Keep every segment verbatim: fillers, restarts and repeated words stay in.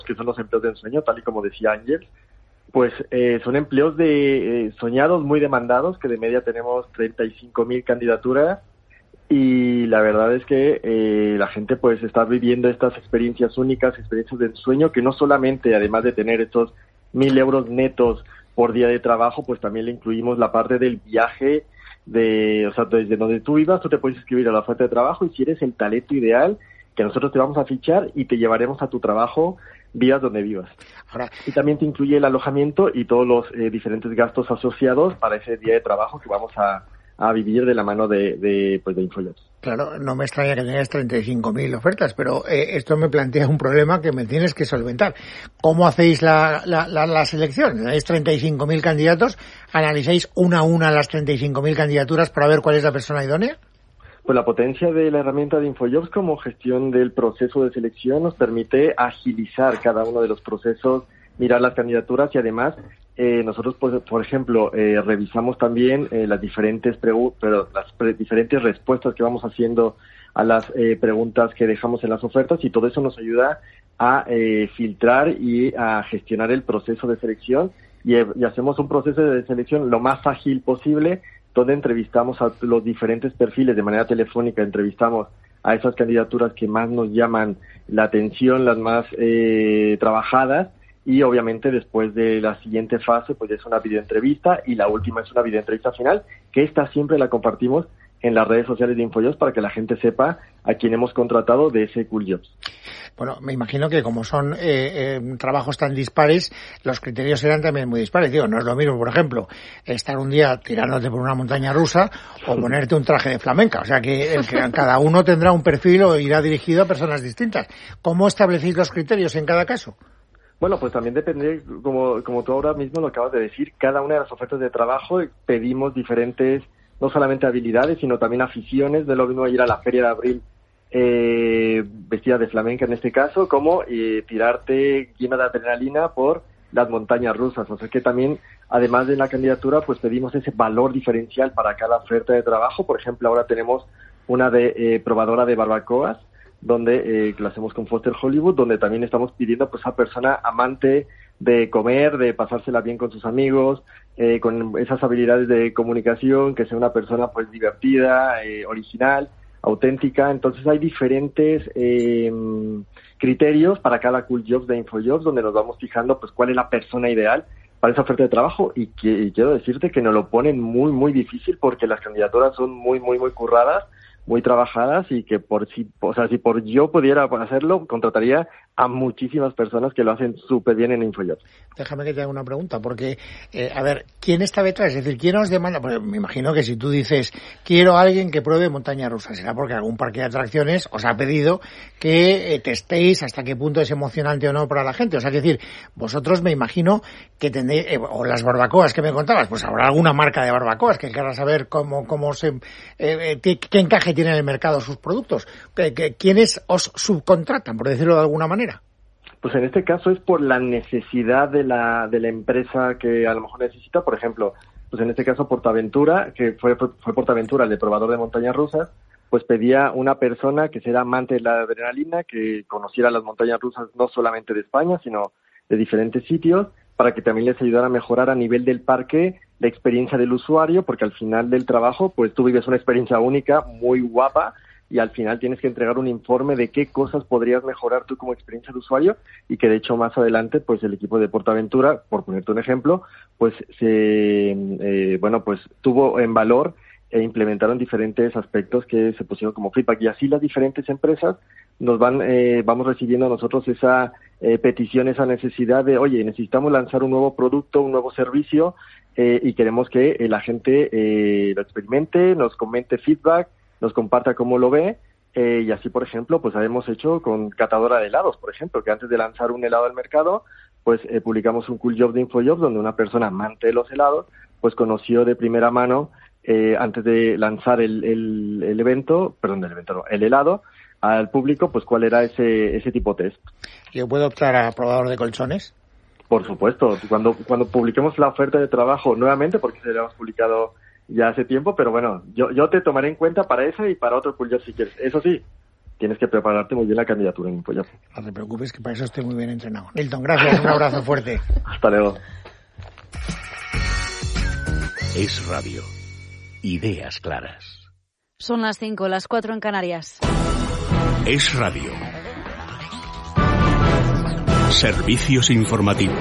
que son los empleos de ensueño, tal y como decía Ángel, pues eh, son empleos de eh, soñados, muy demandados, que de media tenemos treinta y cinco mil candidaturas, y la verdad es que eh, la gente pues está viviendo estas experiencias únicas, experiencias de ensueño, que no solamente, además de tener estos mil euros netos por día de trabajo, pues también le incluimos la parte del viaje, de, o sea, desde donde tú vivas, tú te puedes inscribir a la oferta de trabajo, y si eres el talento ideal, que nosotros te vamos a fichar y te llevaremos a tu trabajo, vivas donde vivas. Ahora, y también te incluye el alojamiento y todos los eh, diferentes gastos asociados para ese día de trabajo que vamos a, a vivir de la mano de, de, pues de InfoJobs. Claro, no me extraña que tengas treinta y cinco mil ofertas, pero eh, esto me plantea un problema que me tienes que solventar. ¿Cómo hacéis la, la, la, la selección? ¿Tenéis treinta y cinco mil candidatos? ¿Analizáis una a una las treinta y cinco mil candidaturas para ver cuál es la persona idónea? Pues la potencia de la herramienta de InfoJobs como gestión del proceso de selección nos permite agilizar cada uno de los procesos, mirar las candidaturas y además eh, nosotros, pues, por ejemplo, eh, revisamos también eh, las diferentes pregu- pero las pre- diferentes respuestas que vamos haciendo a las eh, preguntas que dejamos en las ofertas, y todo eso nos ayuda a eh, filtrar y a gestionar el proceso de selección y, y hacemos un proceso de selección lo más ágil posible, donde entrevistamos a los diferentes perfiles de manera telefónica, entrevistamos a esas candidaturas que más nos llaman la atención, las más eh, trabajadas, y obviamente después de la siguiente fase pues es una videoentrevista, y la última es una videoentrevista final, que esta siempre la compartimos en las redes sociales de InfoJobs para que la gente sepa a quién hemos contratado de ese Cool Jobs. Bueno, me imagino que como son eh, eh, trabajos tan dispares, los criterios serán también muy dispares. Digo, no es lo mismo, por ejemplo, estar un día tirándote por una montaña rusa o ponerte un traje de flamenca. O sea que el, cada uno tendrá un perfil o irá dirigido a personas distintas. ¿Cómo establecéis los criterios en cada caso? Bueno, pues también depende, como, como tú ahora mismo lo acabas de decir, cada una de las ofertas de trabajo pedimos diferentes, no solamente habilidades, sino también aficiones. De lo mismo ir a la Feria de Abril eh, vestida de flamenca en este caso, como eh, tirarte llena de adrenalina por las montañas rusas. O sea que también, además de la candidatura, pues pedimos ese valor diferencial para cada oferta de trabajo. Por ejemplo, ahora tenemos una de eh, probadora de barbacoas, donde eh, que lo hacemos con Foster Hollywood, donde también estamos pidiendo pues a persona amante de comer, de pasársela bien con sus amigos, eh, con esas habilidades de comunicación, que sea una persona pues divertida, eh, original, auténtica. Entonces hay diferentes eh, criterios para cada Cool Jobs de InfoJobs, donde nos vamos fijando pues cuál es la persona ideal para esa oferta de trabajo, y, que, y quiero decirte que nos lo ponen muy, muy difícil, porque las candidaturas son muy, muy, muy curradas, muy trabajadas, y que por si, o sea, si por yo pudiera hacerlo, contrataría a muchísimas personas que lo hacen súper bien en InfoJobs. Déjame que te haga una pregunta, porque, eh, a ver, ¿quién está detrás? Es decir, ¿quién os demanda? Porque me imagino que si tú dices, quiero a alguien que pruebe montaña rusa, será porque algún parque de atracciones os ha pedido que eh, testéis hasta qué punto es emocionante o no para la gente. O sea, es decir, vosotros me imagino que tendréis, eh, o las barbacoas que me contabas, pues habrá alguna marca de barbacoas que querrá saber cómo, cómo se, eh, qué, qué encaje tiene en el mercado sus productos. ¿Quiénes os subcontratan, por decirlo de alguna manera? Pues en este caso es por la necesidad de la de la empresa que a lo mejor necesita. Por ejemplo, pues en este caso Portaventura, que fue, fue, fue Portaventura, el de probador de montañas rusas, pues pedía una persona que sea amante de la adrenalina, que conociera las montañas rusas no solamente de España, sino de diferentes sitios, para que también les ayudara a mejorar a nivel del parque la experiencia del usuario, porque al final del trabajo, pues tú vives una experiencia única, muy guapa, y al final tienes que entregar un informe de qué cosas podrías mejorar tú como experiencia de usuario, y que de hecho más adelante pues el equipo de Portaventura, por ponerte un ejemplo, pues se eh, bueno pues tuvo en valor e implementaron diferentes aspectos que se pusieron como feedback, y así las diferentes empresas nos van eh, vamos recibiendo a nosotros esa eh, petición, esa necesidad de, oye, necesitamos lanzar un nuevo producto, un nuevo servicio, eh, y queremos que eh, la gente eh, lo experimente, nos comente feedback, nos comparta cómo lo ve, eh, y así, por ejemplo, pues hemos hecho con catadora de helados, por ejemplo, que antes de lanzar un helado al mercado, pues eh, publicamos un Cool Job de InfoJobs, donde una persona amante de los helados, pues conoció de primera mano, eh, antes de lanzar el, el, el evento, perdón, el evento no, el helado, al público, pues cuál era ese, ese tipo test. ¿Yo puedo optar a probador de colchones? Por supuesto, cuando, cuando publiquemos la oferta de trabajo nuevamente, porque se la hemos publicado ya hace tiempo, pero bueno, yo yo te tomaré en cuenta para ese y para otro Cool Job si quieres. Eso sí, tienes que prepararte muy bien la candidatura en Impollapo. No te preocupes, que para eso estoy muy bien entrenado. Nilton, gracias, un abrazo fuerte. Hasta luego. Es Radio. Ideas claras. Son las cinco, las cuatro en Canarias. Es Radio. Servicios informativos.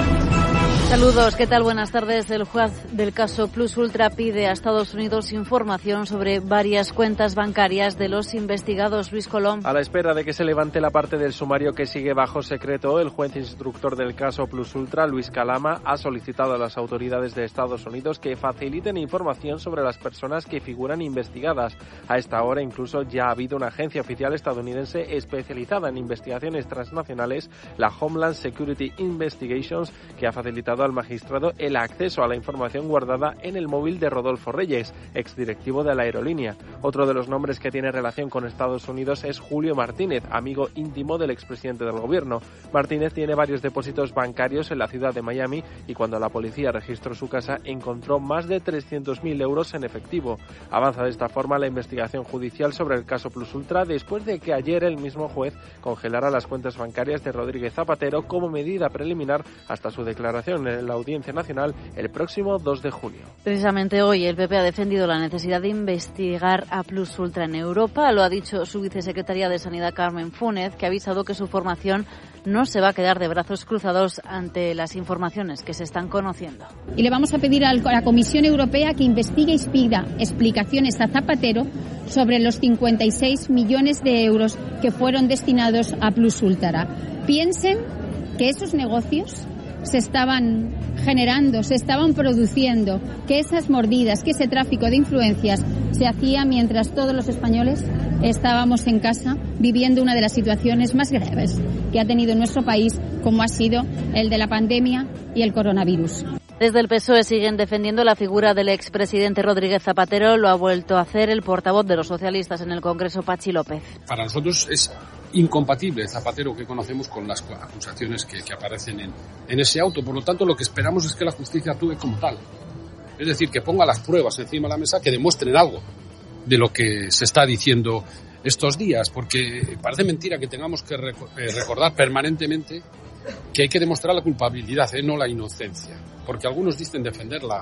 Saludos, ¿qué tal? Buenas tardes. El juez del caso Plus Ultra pide a Estados Unidos información sobre varias cuentas bancarias de los investigados. Luis Colón. A la espera de que se levante la parte del sumario que sigue bajo secreto, el juez instructor del caso Plus Ultra, Luis Calama, ha solicitado a las autoridades de Estados Unidos que faciliten información sobre las personas que figuran investigadas. A esta hora incluso ya ha habido una agencia oficial estadounidense especializada en investigaciones transnacionales, la Homeland Security Investigations, que ha facilitado al magistrado el acceso a la información guardada en el móvil de Rodolfo Reyes, exdirectivo de la aerolínea. Otro de los nombres que tiene relación con Estados Unidos es Julio Martínez, amigo íntimo del expresidente del gobierno. Martínez tiene varios depósitos bancarios en la ciudad de Miami y cuando la policía registró su casa encontró más de trescientos mil euros en efectivo. Avanza de esta forma la investigación judicial sobre el caso Plus Ultra después de que ayer el mismo juez congelara las cuentas bancarias de Rodríguez Zapatero como medida preliminar hasta su declaración en la Audiencia Nacional el próximo dos de junio. Precisamente hoy el P P ha defendido la necesidad de investigar a Plus Ultra en Europa. Lo ha dicho su vicesecretaria de Sanidad, Carmen Fúnez, que ha avisado que su formación no se va a quedar de brazos cruzados ante las informaciones que se están conociendo. Y le vamos a pedir a la Comisión Europea que investigue y pida explicaciones a Zapatero sobre los cincuenta y seis millones de euros que fueron destinados a Plus Ultra. Piensen que esos negocios se estaban generando, se estaban produciendo, que esas mordidas, que ese tráfico de influencias se hacía mientras todos los españoles estábamos en casa viviendo una de las situaciones más graves que ha tenido nuestro país, como ha sido el de la pandemia y el coronavirus. Desde el P S O E siguen defendiendo la figura del expresidente Rodríguez Zapatero. Lo ha vuelto a hacer el portavoz de los socialistas en el Congreso, Pachi López. Para nosotros es incompatible el Zapatero que conocemos con las acusaciones que, que aparecen en, en ese auto. Por lo tanto, lo que esperamos es que la justicia actúe como tal. Es decir, que ponga las pruebas encima de la mesa que demuestren algo de lo que se está diciendo estos días, porque parece mentira que tengamos que recordar permanentemente que hay que demostrar la culpabilidad, ¿eh? No la inocencia, porque algunos dicen defender la,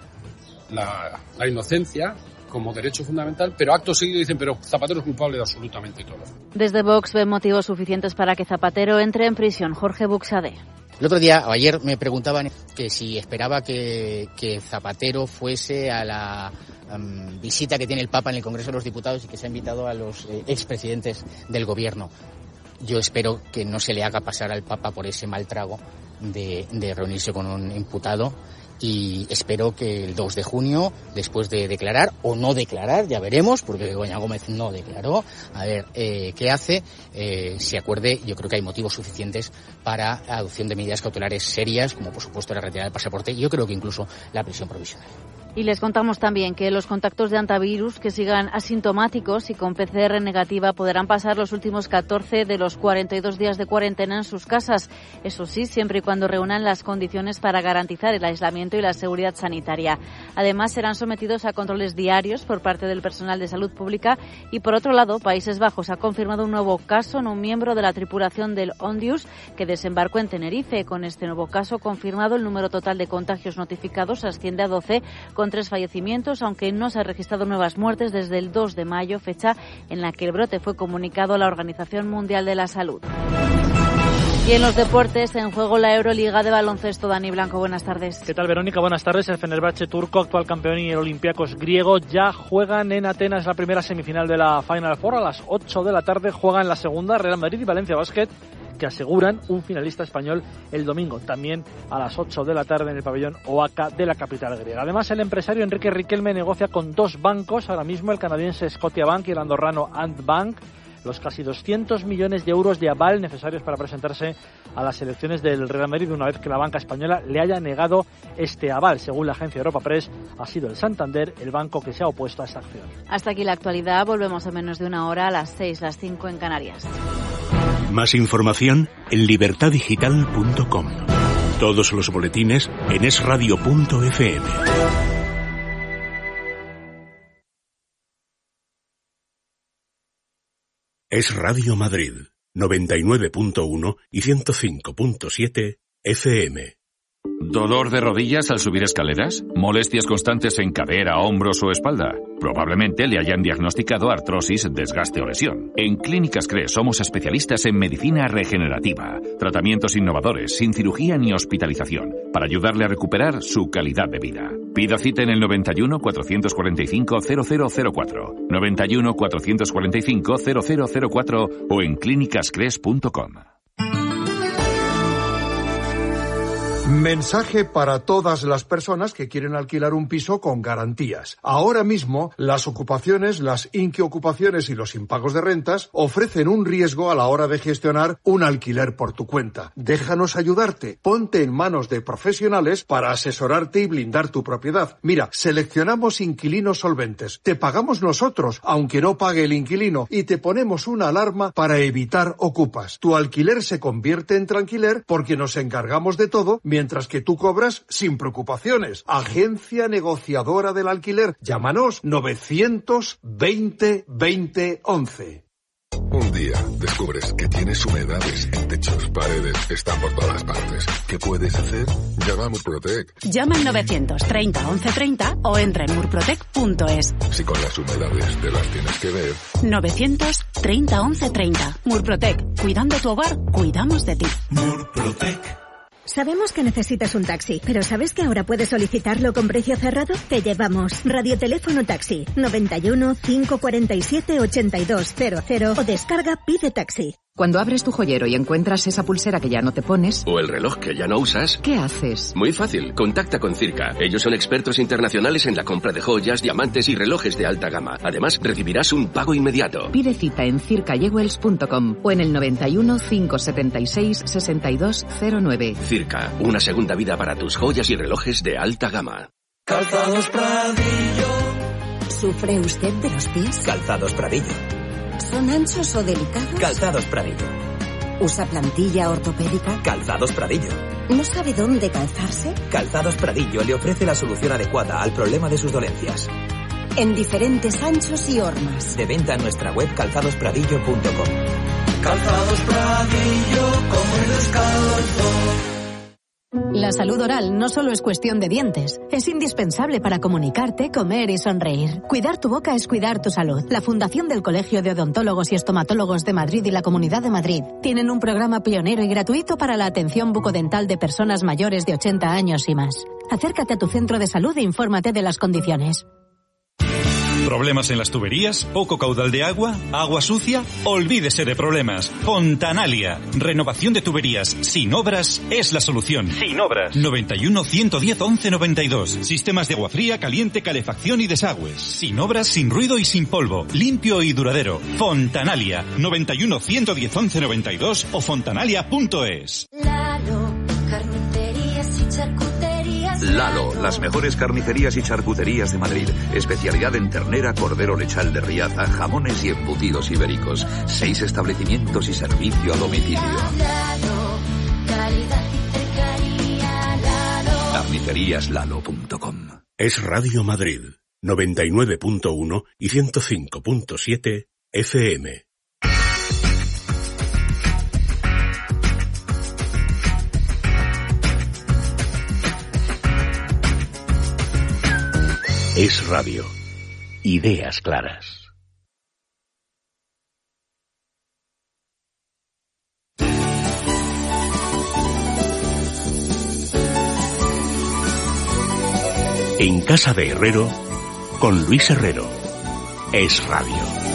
la, la inocencia como derecho fundamental, pero acto seguido dicen, pero Zapatero es culpable de absolutamente todo. Desde Vox ven motivos suficientes para que Zapatero entre en prisión. Jorge Buxade. El otro día, o ayer, me preguntaban que si esperaba que, que Zapatero fuese a la um, visita que tiene el Papa en el Congreso de los Diputados y que se ha invitado a los eh, expresidentes del Gobierno. Yo espero que no se le haga pasar al Papa por ese mal trago de, de reunirse con un imputado y espero que el dos de junio, después de declarar o no declarar, ya veremos, porque Begoña Gómez no declaró, a ver eh, qué hace, eh, se acuerde. Yo creo que hay motivos suficientes para la adopción de medidas cautelares serias, como por supuesto la retirada del pasaporte y yo creo que incluso la prisión provisional. Y les contamos también que los contactos de antivirus que sigan asintomáticos y con P C R negativa podrán pasar los últimos catorce de los cuarenta y dos días de cuarentena en sus casas. Eso sí, siempre y cuando reúnan las condiciones para garantizar el aislamiento y la seguridad sanitaria. Además, serán sometidos a controles diarios por parte del personal de salud pública. Y por otro lado, Países Bajos ha confirmado un nuevo caso en un miembro de la tripulación del Ondius que desembarcó en Tenerife. Con este nuevo caso confirmado, el número total de contagios notificados asciende a doce, con tres fallecimientos, aunque no se han registrado nuevas muertes desde el dos de mayo, fecha en la que el brote fue comunicado a la Organización Mundial de la Salud. Y en los deportes, en juego la Euroliga de baloncesto. Dani Blanco, buenas tardes. ¿Qué tal, Verónica? Buenas tardes. El Fenerbahce turco, actual campeón, y el Olympiacos griego ya juegan en Atenas la primera semifinal de la Final Four. A las ocho de la tarde juegan la segunda, Real Madrid y Valencia Basket, que aseguran un finalista español el domingo, también a las ocho de la tarde en el pabellón Oaka de la capital griega. Además, el empresario Enrique Riquelme negocia con dos bancos ahora mismo, el canadiense Scotiabank y el andorrano Ant Bank, los casi doscientos millones de euros de aval necesarios para presentarse a las elecciones del Real Madrid, una vez que la banca española le haya negado este aval. Según la agencia Europa Press, ha sido el Santander el banco que se ha opuesto a esta acción. Hasta aquí la actualidad. Volvemos en menos de una hora, a las seis, las cinco en Canarias. Más información en libertad digital punto com. Todos los boletines en es radio punto efe eme. Es Radio Madrid, noventa y nueve punto uno y ciento cinco punto siete F M. ¿Dolor de rodillas al subir escaleras? ¿Molestias constantes en cadera, hombros o espalda? Probablemente le hayan diagnosticado artrosis, desgaste o lesión. En Clínicas Cres somos especialistas en medicina regenerativa. Tratamientos innovadores, sin cirugía ni hospitalización, para ayudarle a recuperar su calidad de vida. Pida cita en el noventa y uno, cuatrocientos cuarenta y cinco, cero cero cero cuatro, noventa y uno, cuatrocientos cuarenta y cinco, cero cero cero cuatro o en clínicas cres punto com. Mensaje para todas las personas que quieren alquilar un piso con garantías. Ahora mismo, las ocupaciones, las inquiocupaciones y los impagos de rentas ofrecen un riesgo a la hora de gestionar un alquiler por tu cuenta. Déjanos ayudarte. Ponte en manos de profesionales para asesorarte y blindar tu propiedad. Mira, seleccionamos inquilinos solventes. Te pagamos nosotros, aunque no pague el inquilino, y te ponemos una alarma para evitar ocupas. Tu alquiler se convierte en tranquiler porque nos encargamos de todo, mientras que tú cobras sin preocupaciones. Agencia negociadora del alquiler. Llámanos novecientos veinte veinte once. Un día descubres que tienes humedades en techos, paredes, están por todas partes. ¿Qué puedes hacer? Llama a Murprotec. Llama al novecientos treinta once treinta o entra en murprotec punto es. Si con las humedades te las tienes que ver. novecientos treinta once treinta. Murprotec. Cuidando tu hogar, cuidamos de ti. Murprotec. Sabemos que necesitas un taxi, pero ¿sabes que ahora puedes solicitarlo con precio cerrado? Te llevamos Radioteléfono Taxi, noventa y uno, cinco cuarenta y siete, ochenta y dos cero cero o descarga Pide Taxi. Cuando abres tu joyero y encuentras esa pulsera que ya no te pones... o el reloj que ya no usas... ¿qué haces? Muy fácil, contacta con Circa. Ellos son expertos internacionales en la compra de joyas, diamantes y relojes de alta gama. Además, recibirás un pago inmediato. Pide cita en circa jewels punto com o en el noventa y uno, cinco setenta y seis, sesenta y dos cero nueve. Circa, una segunda vida para tus joyas y relojes de alta gama. Calzados Pradillo. ¿Sufre usted de los pies? Calzados Pradillo. ¿Son anchos o delicados? Calzados Pradillo. ¿Usa plantilla ortopédica? Calzados Pradillo. ¿No sabe dónde calzarse? Calzados Pradillo le ofrece la solución adecuada al problema de sus dolencias. En diferentes anchos y hormas. De venta en nuestra web calzados pradillo punto com. Calzados Pradillo, como el descalzo. La salud oral no solo es cuestión de dientes, es indispensable para comunicarte, comer y sonreír. Cuidar tu boca es cuidar tu salud. La Fundación del Colegio de Odontólogos y Estomatólogos de Madrid y la Comunidad de Madrid tienen un programa pionero y gratuito para la atención bucodental de personas mayores de ochenta años y más. Acércate a tu centro de salud e infórmate de las condiciones. ¿Problemas en las tuberías? ¿Poco caudal de agua? ¿Agua sucia? Olvídese de problemas. Fontanalia. Renovación de tuberías sin obras es la solución. Sin obras. noventa y uno, ciento diez, once noventa y dos. Sistemas de agua fría, caliente, calefacción y desagües. Sin obras, sin ruido y sin polvo. Limpio y duradero. Fontanalia. noventa y uno, ciento diez, once noventa y dos o fontanalia punto es. Lalo, carnicerías y charcuterías. Lalo, las mejores carnicerías y charcuterías de Madrid. Especialidad en ternera, cordero lechal de Riaza, jamones y embutidos ibéricos. Seis establecimientos y servicio a domicilio. Lalo, calidad y cercanía, Lalo. carnicerías lalo punto com. Es Radio Madrid, noventa y nueve punto uno y ciento cinco punto siete F M. Es Radio. Ideas claras. En casa de Herrero, con Luis Herrero. Es Radio.